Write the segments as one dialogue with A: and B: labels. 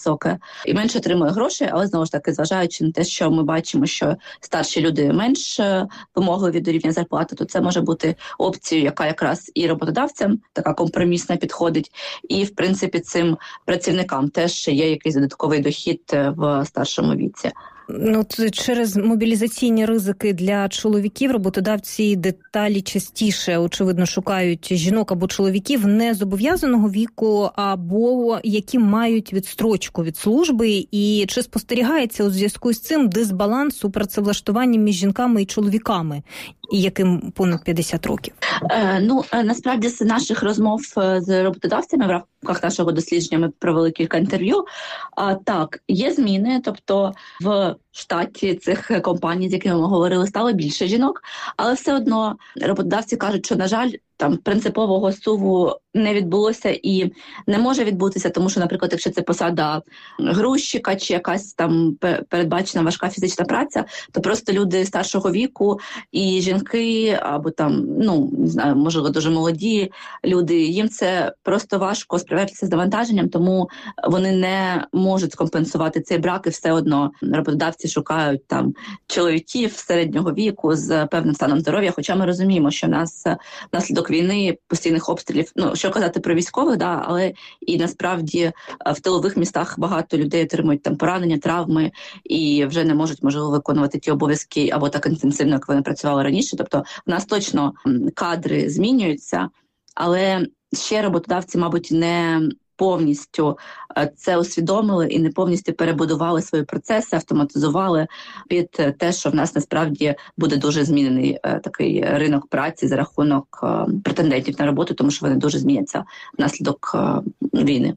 A: високе і менше отримує грошей, але знову ж таки, зважаючи на те, що ми бачимо, що старші люди менш вимогливі до рівня зарплати, то це може бути опцією, яка якраз і роботодавцям така компромісна підходить, і, в принципі, цим працівникам теж є якийсь додатковий дохід в старшому віці.
B: Ну, через мобілізаційні ризики для чоловіків роботодавці деталі частіше, очевидно, шукають жінок або чоловіків незобов'язаного віку, або які мають відстрочку від служби. І чи спостерігається у зв'язку з цим дисбаланс у працевлаштуванні між жінками і чоловіками, яким понад 50 років?
A: Насправді, з наших розмов з роботодавцями в рамках нашого дослідження ми провели кілька інтерв'ю. Так, є зміни, тобто в штаті цих компаній, з якими ми говорили, стало більше жінок, але все одно роботодавці кажуть, що, на жаль, там принципового суву не відбулося і не може відбутися, тому що, наприклад, якщо це посада грузчика чи якась там передбачена важка фізична праця, то просто люди старшого віку і жінки, або там, не знаю, можливо, дуже молоді люди, їм це просто важко справлятися з навантаженням, тому вони не можуть компенсувати цей брак, і все одно роботодавці шукають там чоловіків середнього віку з певним станом здоров'я, хоча ми розуміємо, що в нас внаслідок війни, постійних обстрілів, що казати про військових, але і насправді в тилових містах багато людей отримують там поранення, травми і вже не можуть, можливо, виконувати ті обов'язки або так інтенсивно, як вони працювали раніше. Тобто в нас точно кадри змінюються, але ще роботодавці, мабуть, не повністю це усвідомили і не повністю перебудували свої процеси, автоматизували під те, що в нас насправді буде дуже змінений такий ринок праці за рахунок претендентів на роботу, тому що вони дуже зміняться внаслідок війни.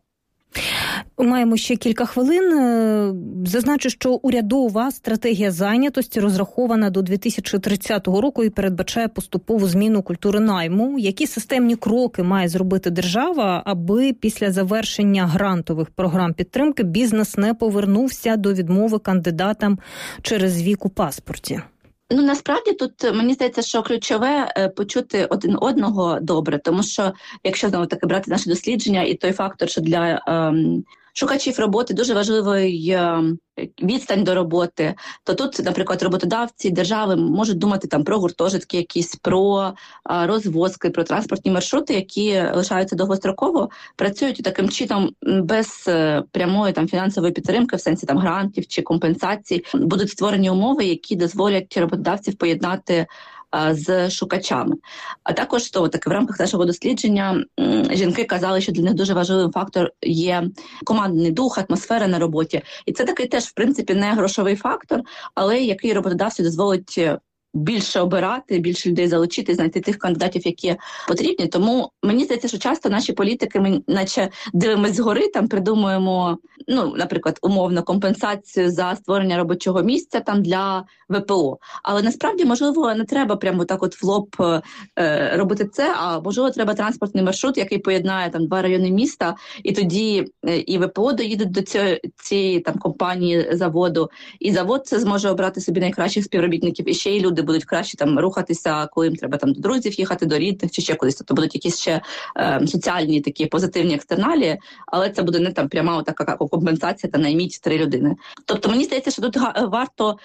B: Маємо ще кілька хвилин. Зазначу, що урядова стратегія зайнятості розрахована до 2030 року і передбачає поступову зміну культури найму. Які системні кроки має зробити держава, аби після завершення грантових програм підтримки бізнес не повернувся до відмови кандидатам через вік у паспорті?
A: Насправді тут, мені здається, що ключове почути один одного добре, тому що, якщо, знову таки, брати наше дослідження і той фактор, що для шукачів роботи дуже важливий відстань до роботи, то тут, наприклад, роботодавці, держави можуть думати там про гуртожитки якісь, про розвозки, про транспортні маршрути, які лишаються довгостроково, працюють таким чином без прямої там фінансової підтримки, в сенсі там грантів чи компенсацій. Будуть створені умови, які дозволять роботодавців поєднати з шукачами. А також в рамках нашого дослідження жінки казали, що для них дуже важливим фактор є командний дух, атмосфера на роботі. І це такий теж, в принципі, не грошовий фактор, але який роботодавцю дозволить більше обирати, більше людей залучити, знайти тих кандидатів, які потрібні. Тому мені здається, що часто наші політики, ми наче дивимося згори, там придумуємо, наприклад, умовно компенсацію за створення робочого місця там для ВПО. Але насправді, можливо, не треба прямо так от в лоб робити це, а можливо, треба транспортний маршрут, який поєднає там 2 райони міста, і тоді і ВПО доїдуть до цієї там компанії, заводу, і завод це зможе обрати собі найкращих співробітників, і ще й люди будуть краще там рухатися, коли їм треба там до друзів їхати, до рідних чи ще кудись. Тобто будуть якісь ще соціальні такі позитивні екстерналі, але це буде не там пряма така компенсація та найміть 3 людини. Тобто мені здається, що тут варто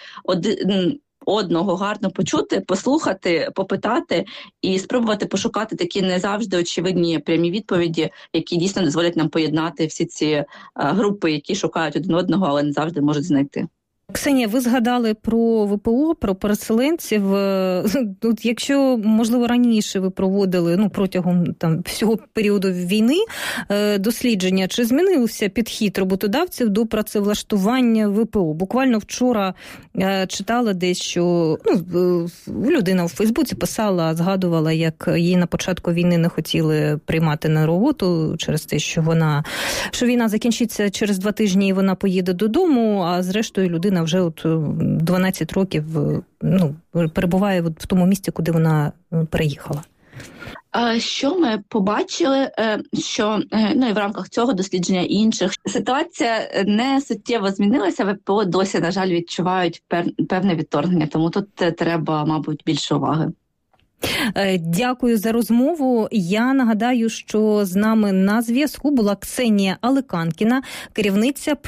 A: одного гарно почути, послухати, попитати і спробувати пошукати такі не завжди очевидні прямі відповіді, які дійсно дозволять нам поєднати всі ці групи, які шукають один одного, але не завжди можуть знайти.
B: Ксенія, ви згадали про ВПО, про переселенців. Тут, якщо, можливо, раніше ви проводили протягом всього періоду війни дослідження, чи змінився підхід роботодавців до працевлаштування ВПО? Буквально вчора читала десь, що людина у Фейсбуці писала, згадувала, як її на початку війни не хотіли приймати на роботу через те, що війна закінчиться через 2 тижні і вона поїде додому, а зрештою людина вже 12 років перебуває в тому місці, куди вона переїхала.
A: Що ми побачили, що і в рамках цього дослідження і інших ситуація не суттєво змінилася, ВПО досі, на жаль, відчувають певне відторгнення, тому тут треба, мабуть, більше уваги.
B: Дякую за розмову. Я нагадаю, що з нами на зв'язку була Ксенія Аликанкіна, керівниця